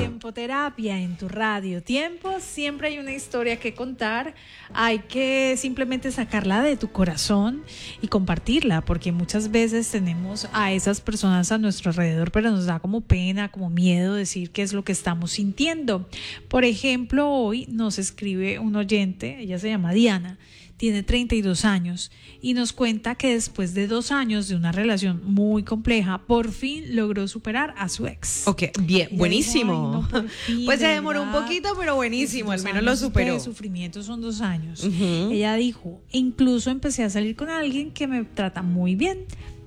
Tiempoterapia en tu radio. Tiempo, siempre hay una historia que contar. Hay que simplemente sacarla de tu corazón y compartirla, porque muchas veces tenemos a esas personas a nuestro alrededor, pero nos da como pena, como miedo decir qué es lo que estamos sintiendo. Por ejemplo, hoy nos escribe un oyente, ella se llama Diana. Tiene 32 años y nos cuenta que después de 2 años de una relación muy compleja, por fin logró superar a su ex. Ok, bien, Y buenísimo. dijo, "Ay, no, por fin, Pues se de demoró un verdad, poquito, pero buenísimo, al esos menos lo años superó. de sufrimiento son 2 años. Ujú. Ella dijo, incluso empecé a salir con alguien que me trata muy bien,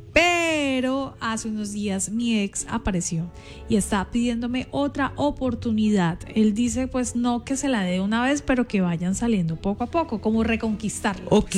pero hace unos días mi ex apareció y está pidiéndome otra oportunidad. Él dice pues no que se la dé una vez, pero que vayan saliendo poco a poco, como reconquistarlo. Ok.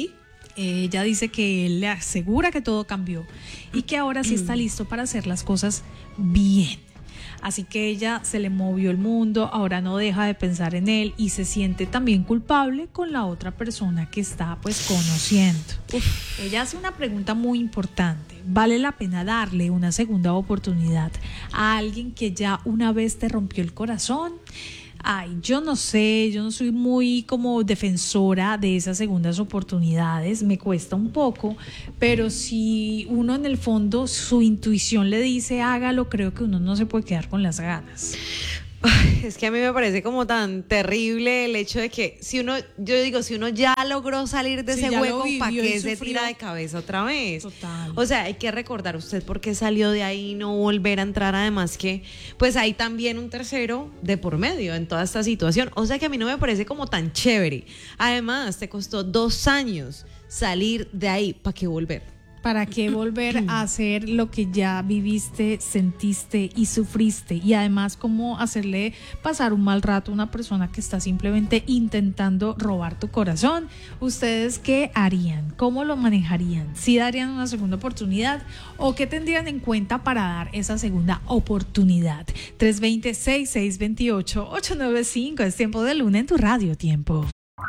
Ella dice que él le asegura que todo cambió y que ahora sí está listo para hacer las cosas bien. Así que ella se le movió el mundo, ahora no deja de pensar en él y se siente también culpable con la otra persona que está pues conociendo. Ella hace una pregunta muy importante. ¿Vale la pena darle una segunda oportunidad a alguien que ya una vez te rompió el corazón? Ay, yo no sé, yo no soy muy como defensora de esas segundas oportunidades, me cuesta un poco, pero si uno en el fondo su intuición le dice hágalo, creo que uno no se puede quedar con las ganas. Es que a mí me parece como tan terrible el hecho de que si uno ya logró salir de Sí, ese ya lo hueco, ¿para vivió y qué se sufrió. tira de cabeza otra vez? Total. O sea, hay que recordar usted por qué salió de ahí y no volver a entrar, además que pues hay también un tercero de por medio en toda esta situación. O sea que a mí no me parece como tan chévere. Además, te costó 2 años salir de ahí, ¿para qué volver? ¿Para qué volver a hacer lo que ya viviste, sentiste y sufriste? Y además, ¿cómo hacerle pasar un mal rato a una persona que está simplemente intentando robar tu corazón? ¿Ustedes qué harían? ¿Cómo lo manejarían? ¿Sí darían una segunda oportunidad? ¿O qué tendrían en cuenta para dar esa segunda oportunidad? 320-6628-895. Es Tiempo de Luna en tu radio. Tiempo.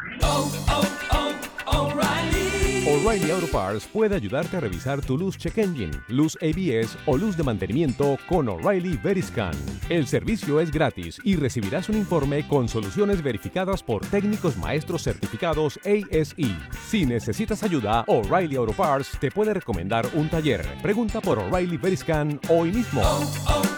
O'Reilly Auto Parts puede ayudarte a revisar tu luz check engine, luz ABS o luz de mantenimiento con O'Reilly Veriscan. El servicio es gratis y recibirás un informe con soluciones verificadas por técnicos maestros certificados ASE. Si necesitas ayuda, O'Reilly Auto Parts te puede recomendar un taller. Pregunta por O'Reilly Veriscan hoy mismo.